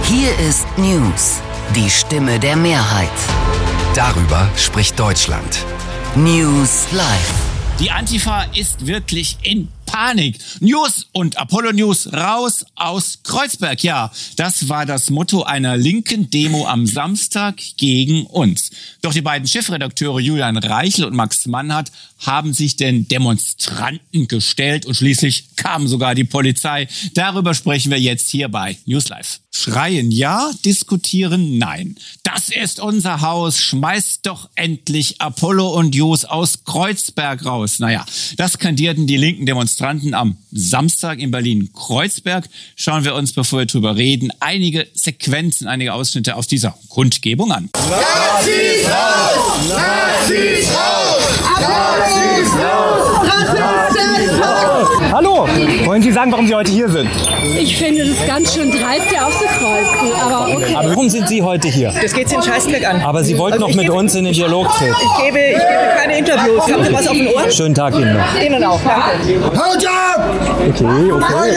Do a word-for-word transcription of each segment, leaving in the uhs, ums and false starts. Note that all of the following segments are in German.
Hier ist News, die Stimme der Mehrheit. Darüber spricht Deutschland. News Live. Die Antifa ist wirklich in Panik. News und Apollo News raus aus Kreuzberg. Ja, das war das Motto einer linken Demo am Samstag gegen uns. Doch die beiden Chefredakteure Julian Reichel und Max Mannhardt haben sich den Demonstranten gestellt und schließlich kam sogar die Polizei. Darüber sprechen wir jetzt hier bei News Live. Schreien ja, diskutieren nein. Das ist unser Haus. Schmeißt doch endlich Apollo und News aus Kreuzberg raus. Naja, das skandierten die linken Demonstranten am Samstag in Berlin-Kreuzberg. Schauen wir uns, bevor wir drüber reden, einige Sequenzen, einige Ausschnitte aus dieser Kundgebung an. Nazis raus! Nazis raus! Nazis raus! Nazis raus! Hallo, wollen Sie sagen, warum Sie heute hier sind? Ich finde das ganz schön dreist, hier aufzukreuzen, aber okay. Aber warum sind Sie heute hier? Das geht Sie den Scheißdreck an. Aber Sie wollten Also noch mit gebe, uns in den Dialog treten. Ich gebe, ich gebe keine Interviews. Haben Sie was auf den Ohren? Schönen Tag Ihnen noch. Ihnen auch, danke. Haut ab! Okay, okay.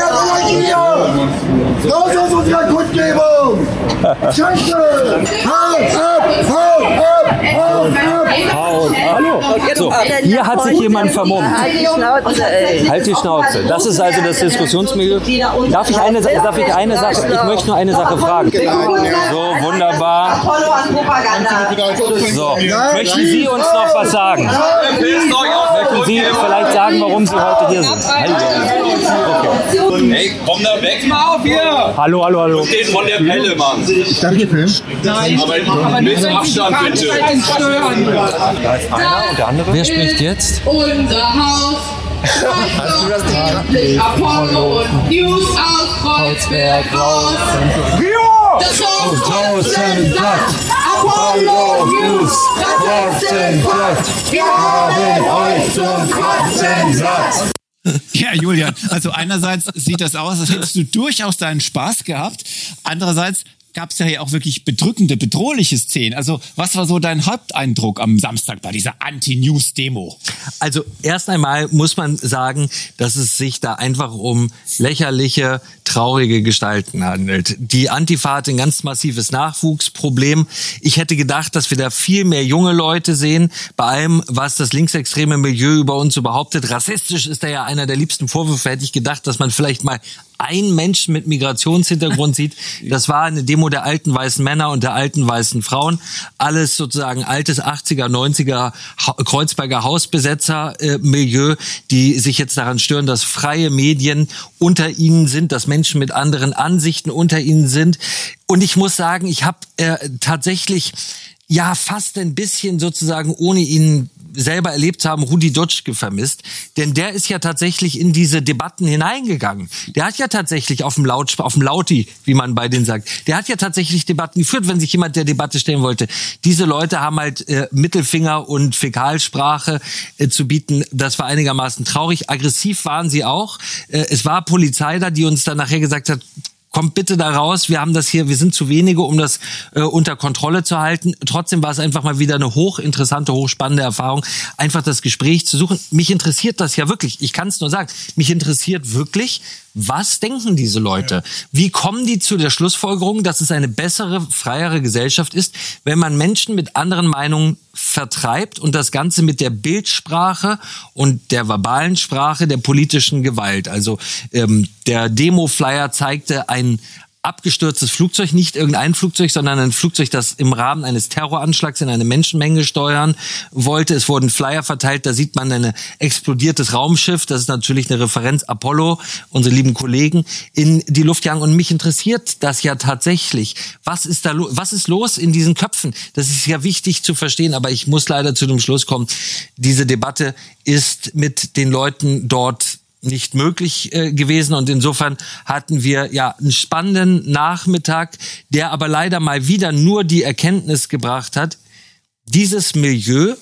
Raus aus unserer Kundgebung! Scheiße! Haut ab! Haut ab! Haut ab! Haut. Hallo. So, hier hat sich jemand vermummt. Halt die Schnauze, ey. Halt die Schnauze. Das ist also das Diskussionsmilieu. Darf ich eine, darf ich eine Sache, ich möchte nur eine Sache fragen. So, wunderbar. So, möchten Sie uns noch was sagen? Möchten Sie vielleicht sagen, warum Sie heute hier sind? Okay. Hey, komm da weg mal auf hier! Hallo, hallo, hallo. Steht von der Pelle, Mann. Darf ich filmen? Nein, aber mit Abstand bitte. Da ist einer und der andere. Wer spricht jetzt? Unser Haus. Hast du das nicht? Apollo und News aus Kreuzberg raus. Das Haus ist satt. Apollo News, Kreuzberg satt. Wir haben euch zum Kotzen satt. Ja, Julian, also einerseits sieht das aus, als hättest du durchaus deinen Spaß gehabt. Andererseits gab es ja hier auch wirklich bedrückende, bedrohliche Szenen. Also was war so dein Haupteindruck am Samstag bei dieser Anti-News-Demo? Also erst einmal muss man sagen, dass es sich da einfach um lächerliche, traurige Gestalten handelt. Die Antifa hat ein ganz massives Nachwuchsproblem. Ich hätte gedacht, dass wir da viel mehr junge Leute sehen, bei allem, was das linksextreme Milieu über uns so behauptet. Rassistisch ist da ja einer der liebsten Vorwürfe. Hätte ich gedacht, dass man vielleicht mal einen Menschen mit Migrationshintergrund sieht. Das war eine Demo der alten weißen Männer und der alten weißen Frauen. Alles sozusagen altes achtziger, neunziger Kreuzberger Hausbesetzer-Milieu, die sich jetzt daran stören, dass freie Medien unter ihnen sind, dass Menschen mit anderen Ansichten unter ihnen sind. Und ich muss sagen, ich habe äh, tatsächlich ja fast ein bisschen sozusagen, ohne ihn selber erlebt haben, Rudi Dutschke vermisst. Denn der ist ja tatsächlich in diese Debatten hineingegangen. Der hat ja tatsächlich auf dem Laut, auf dem Lauti, wie man bei denen sagt, der hat ja tatsächlich Debatten geführt, wenn sich jemand der Debatte stellen wollte. Diese Leute haben halt äh, Mittelfinger und Fäkalsprache äh, zu bieten. Das war einigermaßen traurig. Aggressiv waren sie auch. Äh, es war Polizei da, die uns dann nachher gesagt hat, kommt bitte da raus, wir haben das hier, wir sind zu wenige, um das äh, unter Kontrolle zu halten. Trotzdem war es einfach mal wieder eine hochinteressante, hochspannende Erfahrung, einfach das Gespräch zu suchen. Mich interessiert das ja wirklich, ich kann es nur sagen, mich interessiert wirklich, was denken diese Leute? Wie kommen die zu der Schlussfolgerung, dass es eine bessere, freiere Gesellschaft ist, wenn man Menschen mit anderen Meinungen vertreibt und das Ganze mit der Bildsprache und der verbalen Sprache der politischen Gewalt? Also ähm, der Demo-Flyer zeigte ein abgestürztes Flugzeug, nicht irgendein Flugzeug, sondern ein Flugzeug, das im Rahmen eines Terroranschlags in eine Menschenmenge steuern wollte. Es wurden Flyer verteilt, da sieht man ein explodiertes Raumschiff, das ist natürlich eine Referenz, Apollo, unsere lieben Kollegen, in die Luft jagen. Und mich interessiert das ja tatsächlich. Was ist da, was ist los in diesen Köpfen? Das ist ja wichtig zu verstehen, aber ich muss leider zu dem Schluss kommen, diese Debatte ist mit den Leuten dort nicht möglich äh, gewesen und insofern hatten wir ja einen spannenden Nachmittag, der aber leider mal wieder nur die Erkenntnis gebracht hat, dieses Milieu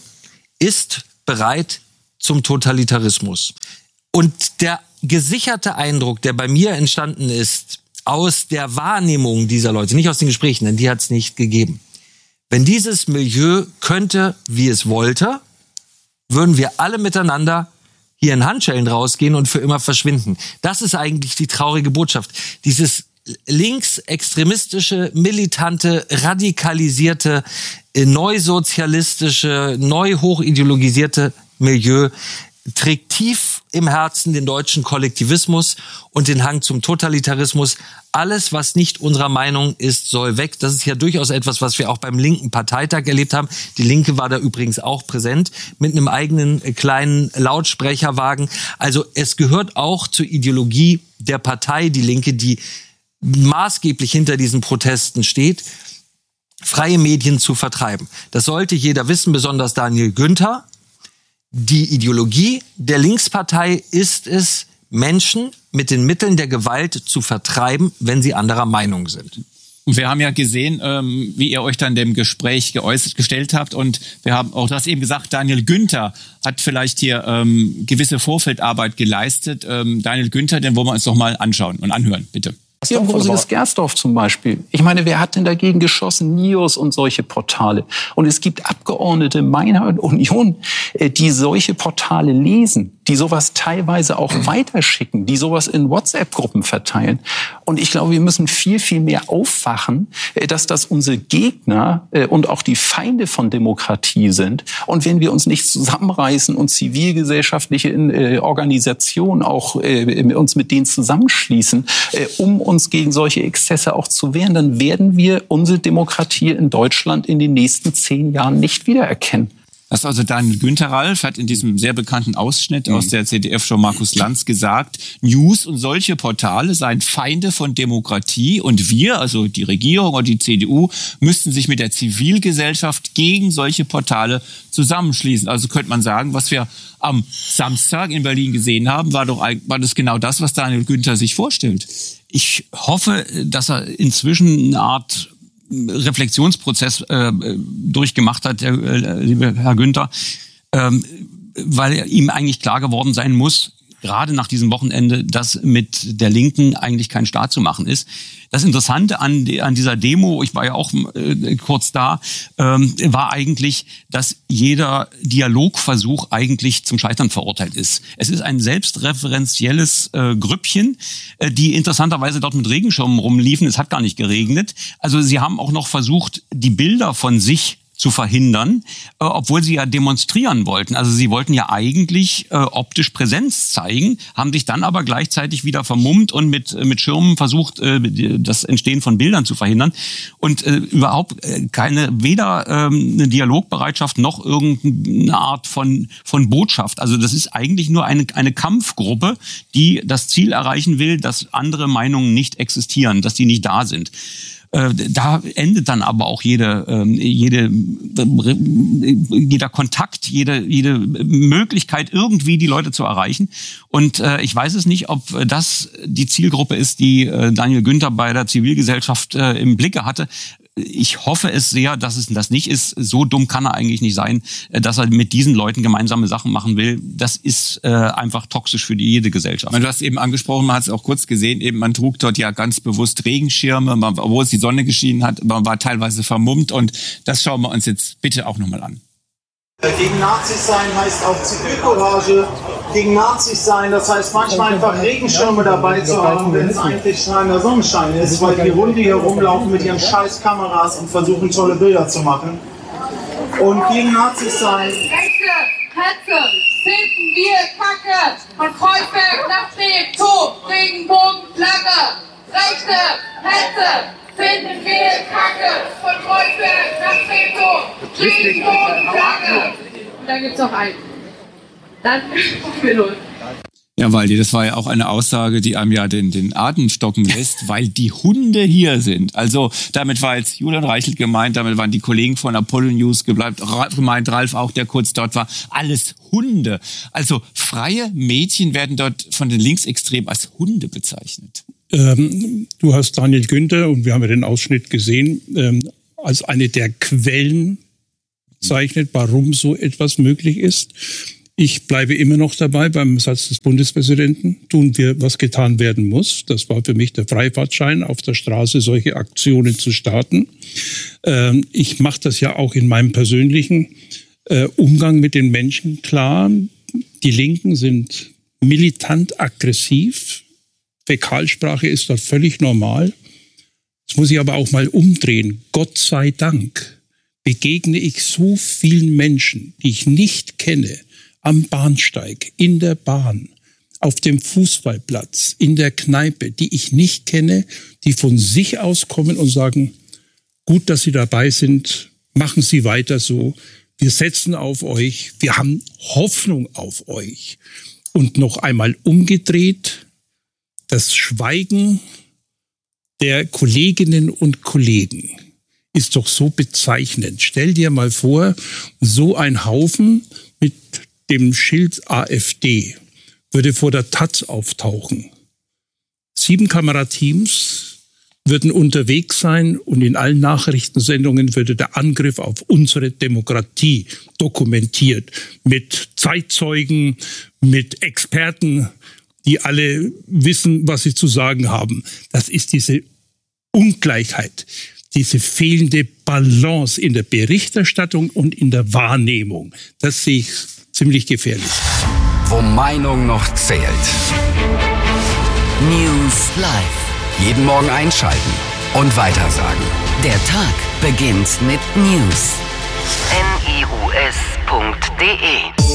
ist bereit zum Totalitarismus. Und der gesicherte Eindruck, der bei mir entstanden ist, aus der Wahrnehmung dieser Leute, nicht aus den Gesprächen, denn die hat es nicht gegeben. Wenn dieses Milieu könnte, wie es wollte, würden wir alle miteinander hier in Handschellen rausgehen und für immer verschwinden. Das ist eigentlich die traurige Botschaft. Dieses linksextremistische, militante, radikalisierte, neusozialistische, neu hochideologisierte Milieu trägt tief im Herzen den deutschen Kollektivismus und den Hang zum Totalitarismus. Alles, was nicht unserer Meinung ist, soll weg. Das ist ja durchaus etwas, was wir auch beim linken Parteitag erlebt haben. Die Linke war da übrigens auch präsent mit einem eigenen kleinen Lautsprecherwagen. Also es gehört auch zur Ideologie der Partei Die Linke, die maßgeblich hinter diesen Protesten steht, freie Medien zu vertreiben. Das sollte jeder wissen, besonders Daniel Günther. Die Ideologie der Linkspartei ist es, Menschen mit den Mitteln der Gewalt zu vertreiben, wenn sie anderer Meinung sind. Und wir haben ja gesehen, ähm, wie ihr euch dann dem Gespräch geäußert gestellt habt. Und wir haben auch das eben gesagt, Daniel Günther hat vielleicht hier ähm, gewisse Vorfeldarbeit geleistet. Ähm, Daniel Günther, den wollen wir uns doch mal anschauen und anhören, bitte. Hier im Rosiges Gersdorf zum Beispiel. Ich meine, wer hat denn dagegen geschossen? Nios und solche Portale. Und es gibt Abgeordnete meiner Union, die solche Portale lesen, die sowas teilweise auch weiterschicken, die sowas in WhatsApp-Gruppen verteilen. Und ich glaube, wir müssen viel, viel mehr aufwachen, dass das unsere Gegner und auch die Feinde von Demokratie sind. Und wenn wir uns nicht zusammenreißen und zivilgesellschaftliche Organisationen auch uns mit denen zusammenschließen, um uns gegen solche Exzesse auch zu wehren, dann werden wir unsere Demokratie in Deutschland in den nächsten zehn Jahren nicht wiedererkennen. Das ist also Daniel Günther. Ralf hat in diesem sehr bekannten Ausschnitt mhm. aus der Z D F-Show Markus Lanz gesagt, News und solche Portale seien Feinde von Demokratie und wir, also die Regierung und die C D U, müssten sich mit der Zivilgesellschaft gegen solche Portale zusammenschließen. Also könnte man sagen, was wir am Samstag in Berlin gesehen haben, war doch war das genau das, was Daniel Günther sich vorstellt. Ich hoffe, dass er inzwischen eine Art Reflexionsprozess äh, durchgemacht hat, der äh, liebe Herr Günther, ähm, weil ihm eigentlich klar geworden sein muss, gerade nach diesem Wochenende, dass mit der Linken eigentlich kein Staat zu machen ist. Das Interessante an, an dieser Demo, ich war ja auch äh, kurz da, ähm, war eigentlich, dass jeder Dialogversuch eigentlich zum Scheitern verurteilt ist. Es ist ein selbstreferenzielles äh, Grüppchen, äh, die interessanterweise dort mit Regenschirmen rumliefen. Es hat gar nicht geregnet. Also sie haben auch noch versucht, die Bilder von sich zu verhindern, äh, obwohl sie ja demonstrieren wollten. Also sie wollten ja eigentlich äh, optisch Präsenz zeigen, haben sich dann aber gleichzeitig wieder vermummt und mit mit Schirmen versucht, äh, das Entstehen von Bildern zu verhindern und äh, überhaupt äh, keine weder ähm, eine Dialogbereitschaft noch irgendeine Art von von Botschaft. Also das ist eigentlich nur eine eine Kampfgruppe, die das Ziel erreichen will, dass andere Meinungen nicht existieren, dass die nicht da sind. Da endet dann aber auch jede, jede, jeder Kontakt, jede, jede Möglichkeit, irgendwie die Leute zu erreichen. Und ich weiß es nicht, ob das die Zielgruppe ist, die Daniel Günther bei der Zivilgesellschaft im Blicke hatte. Ich hoffe es sehr, dass es das nicht ist. So dumm kann er eigentlich nicht sein, dass er mit diesen Leuten gemeinsame Sachen machen will. Das ist äh, einfach toxisch für die, jede Gesellschaft. Du hast eben angesprochen, man hat es auch kurz gesehen, eben man trug dort ja ganz bewusst Regenschirme, man, obwohl es die Sonne geschienen hat, man war teilweise vermummt und das schauen wir uns jetzt bitte auch nochmal an. Gegen Nazis sein heißt auch Zivilcourage. Gegen Nazis sein, das heißt manchmal einfach Regenschirme dabei zu haben, wenn es eigentlich strahlender Sonnenschein ist, weil die Hunde hier rumlaufen mit ihren scheiß Kameras und versuchen tolle Bilder zu machen. Und gegen Nazis sein. Rechte, Hetze, finden wir Kacke. Von Kreuzberg nach Trieb, Top, Regenbogen, Flagge. Rechte, Hetze, finden wir Kacke. Von Kreuzberg nach Trieb, Top, Regenbogen, Flagge. Und dann gibt's noch einen. Dann wir los. Ja, Waldi, das war ja auch eine Aussage, die einem ja den, den Atem stocken lässt, weil die Hunde hier sind. Also damit war jetzt Julian Reichelt gemeint, damit waren die Kollegen von Apollo News gebleibt, gemeint, Ralf auch, der kurz dort war. Alles Hunde. Also freie Mädchen werden dort von den Linksextremen als Hunde bezeichnet. Ähm, du hast Daniel Günther, und wir haben ja den Ausschnitt gesehen, ähm, als eine der Quellen bezeichnet, warum so etwas möglich ist. Ich bleibe immer noch dabei beim Satz des Bundespräsidenten. Tun wir, was getan werden muss. Das war für mich der Freifahrtschein, auf der Straße solche Aktionen zu starten. Ähm, ich mache das ja auch in meinem persönlichen äh, Umgang mit den Menschen klar. Die Linken sind militant aggressiv, Fäkalsprache ist dort völlig normal. Das muss ich aber auch mal umdrehen. Gott sei Dank begegne ich so vielen Menschen, die ich nicht kenne, am Bahnsteig, in der Bahn, auf dem Fußballplatz, in der Kneipe, die ich nicht kenne, die von sich aus kommen und sagen, gut, dass Sie dabei sind, machen Sie weiter so, wir setzen auf euch, wir haben Hoffnung auf euch. Und noch einmal umgedreht, das Schweigen der Kolleginnen und Kollegen ist doch so bezeichnend. Stell dir mal vor, so ein Haufen mit dem Schild AfD würde vor der Taz auftauchen. Sieben Kamerateams würden unterwegs sein und in allen Nachrichtensendungen würde der Angriff auf unsere Demokratie dokumentiert. Mit Zeitzeugen, mit Experten, die alle wissen, was sie zu sagen haben. Das ist diese Ungleichheit, diese fehlende Balance in der Berichterstattung und in der Wahrnehmung. Das sehe ich ziemlich gefährlich. Wo Meinung noch zählt. News Live. Jeden Morgen einschalten und weitersagen. Der Tag beginnt mit News. N I U S punkt D E